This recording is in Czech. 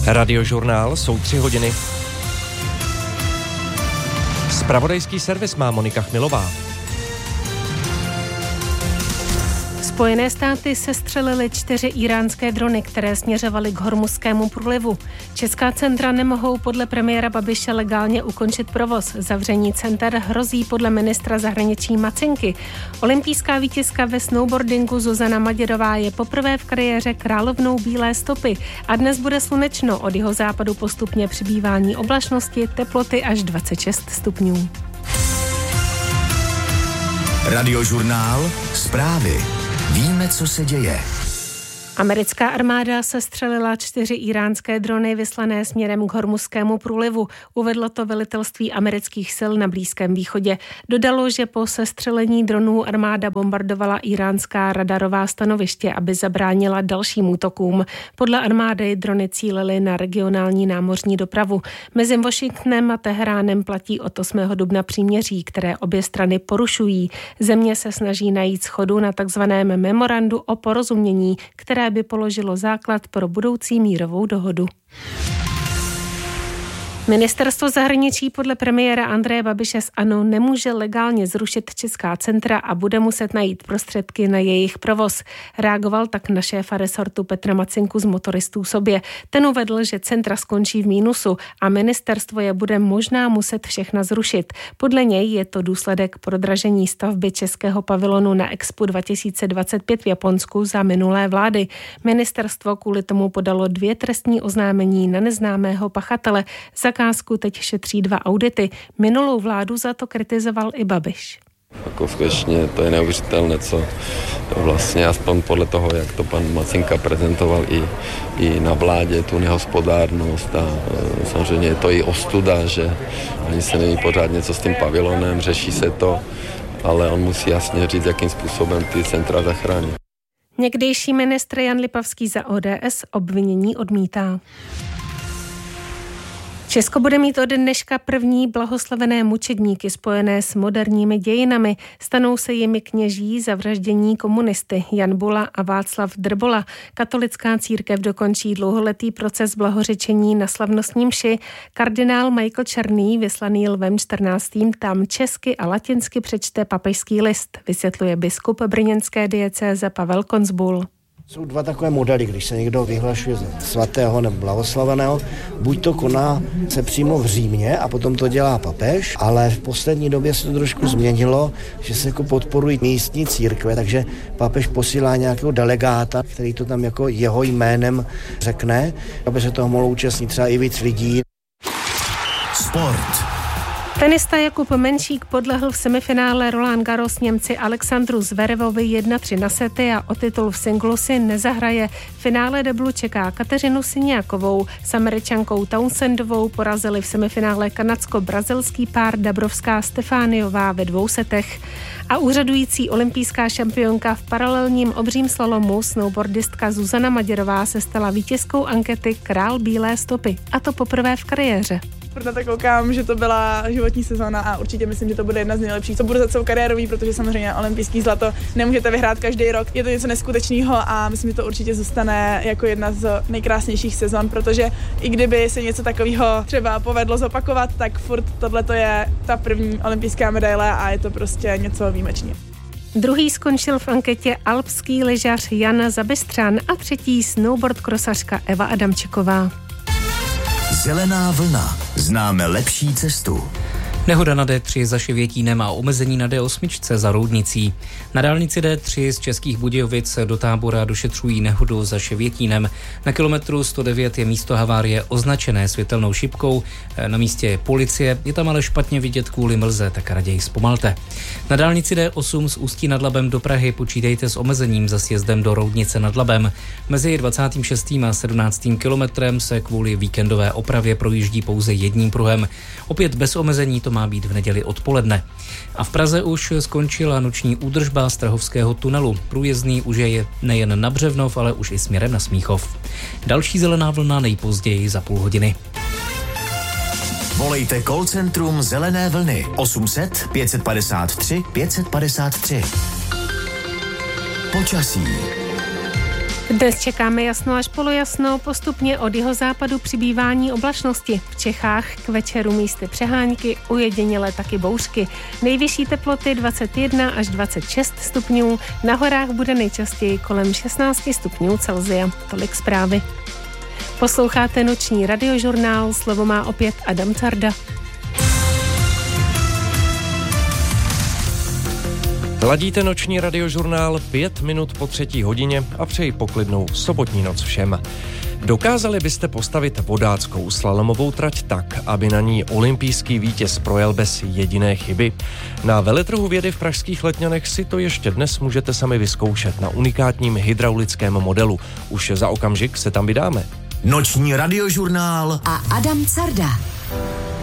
Radiožurnál, jsou 3 hodiny. Zpravodajský servis má Monika Chmilová. Spojené státy sestřelily 4 íránské drony, které směřovaly k Hormuzskému průlivu. Česká centra nemohou podle premiéra Babiše legálně ukončit provoz. Zavření center hrozí podle ministra zahraničí Macinky. Olympijská vítězka ve snowboardingu Zuzana Maděrová je poprvé v kariéře královnou bílé stopy. A dnes bude slunečno, od jihozápadu postupně přibývání oblačnosti, teploty až 26 stupňů. Radiožurnál, zprávy. Víme, co se děje. Americká armáda sestřelila 4 íránské drony vyslané směrem k Hormuzskému průlivu. Uvedlo to velitelství amerických sil na Blízkém východě. Dodalo, že po sestřelení dronů armáda bombardovala iránská radarová stanoviště, aby zabránila dalším útokům. Podle armády drony cílily na regionální námořní dopravu. Mezi Washingtonem a Teheránem platí od 8. dubna příměří, které obě strany porušují. Země se snaží najít shodu na takzvaném memorandu o porozumění, které by položilo základ pro budoucí mírovou dohodu. Ministerstvo zahraničí podle premiéra Andreje Babiše z ANO nemůže legálně zrušit česká centra a bude muset najít prostředky na jejich provoz. Reagoval tak na šéfa resortu Petra Macinku z Motoristů sobě. Ten uvedl, že centra skončí v mínusu a ministerstvo je bude možná muset všechna zrušit. Podle něj je to důsledek prodražení stavby českého pavilonu na Expo 2025 v Japonsku za minulé vlády. Ministerstvo kvůli tomu podalo 2 trestní oznámení na neznámého pachatele. Zakázku teď šetří 2 audity. Minulou vládu za to kritizoval i Babiš. Jako skutečně to je neuvěřitelné, co vlastně aspoň podle toho, jak to pan Macinka prezentoval i na vládě, tu nehospodárnost a samozřejmě je to i ostuda, že ani se neví pořád něco s tím pavilonem, řeší se to, ale on musí jasně říct, jakým způsobem ty centra zachránit. Někdejší ministr Jan Lipavský za ODS obvinění odmítá. Česko bude mít od dneška první blahoslavené mučedníky spojené s moderními dějinami. Stanou se jimi kněží zavraždění komunisty Jan Bula a Václav Drbola. Katolická církev dokončí dlouholetý proces blahořečení na slavnostní mši. Kardinál Michael Černý, vyslaný Lvem 14. tam česky a latinsky přečte papežský list, vysvětluje biskup brněnské diecéze Pavel Konzbul. Jsou 2 takové modely, když se někdo vyhlašuje za svatého nebo blahoslaveného, buď to koná se přímo v Římě a potom to dělá papež, ale v poslední době se to trošku změnilo, že se jako podporují místní církve, takže papež posílá nějakého delegáta, který to tam jako jeho jménem řekne, aby se toho mohlo účastnit třeba i víc lidí. Sport. Tenista Jakub Menšík podlehl v semifinále Roland Garros Němci Alexandru Zverevovi 1-3 na sety a o titul v singlu si nezahraje. V finále deblu čeká Kateřinu Siniakovou. S Američankou Townsendovou porazili v semifinále kanadsko-brazilský pár Dabrovská Stefániová ve 2 setech. A úřadující olympijská šampionka v paralelním obřím slalomu snowboardistka Zuzana Maděrová se stala vítězkou ankety Král bílé stopy. A to poprvé v kariéře. Na to koukám, že to byla životní sezóna a určitě myslím, že to bude jedna z nejlepších, co budu za celou kariérový, protože samozřejmě olympijský zlato nemůžete vyhrát každý rok. Je to něco neskutečného a myslím, že to určitě zůstane jako jedna z nejkrásnějších sezon, protože i kdyby se něco takového třeba povedlo zopakovat, tak furt tohle je ta první olympijská medaile a je to prostě něco výjimečného. Druhý skončil v anketě alpský lyžař Jan Zabystřan a 3. snowboard krosařka Eva Adamčeková. Zelená vlna. Známe lepší cestu. Nehoda na D3 za Ševětínem a omezení na D8 za Roudnicí. Na dálnici D3 z Českých Budějovic do Tábora došetřují nehodu za Ševětínem. Na kilometru 109 je místo havárie označené světelnou šipkou. Na místě je policie, je tam ale špatně vidět kvůli mlze, tak raději zpomalte. Na dálnici D8 z Ústí nad Labem do Prahy počítejte s omezením za sjezdem do Roudnice nad Labem. Mezi 26. a 17. kilometrem se kvůli víkendové opravě projíždí pouze jedním pruhem. Opět bez omezení to má být v neděli odpoledne. A v Praze už skončila noční údržba Strahovského tunelu. Průjezdný už je nejen na Břevnov, ale už i směrem na Smíchov. Další zelená vlna nejpozději za půl hodiny. Volejte call centrum Zelené vlny 800 553 553. Počasí. Dnes čekáme jasno až polojasno, postupně od jihozápadu přibývání oblačnosti. V Čechách k večeru místy přehánky, ujediněle taky bouřky. Nejvyšší teploty 21 až 26 stupňů, na horách bude nejčastěji kolem 16 stupňů Celsia. Tolik zprávy. Posloucháte noční radiožurnál, slovo má opět Adam Carda. Ladíte noční radiožurnál 5 minut po 3. hodině a přeji poklidnou sobotní noc všem. Dokázali byste postavit vodáckou slalomovou trať tak, aby na ní olympijský vítěz projel bez jediné chyby? Na veletrhu vědy v pražských Letňanech si to ještě dnes můžete sami vyzkoušet na unikátním hydraulickém modelu. Už za okamžik se tam vydáme. Noční radiožurnál a Adam Carda.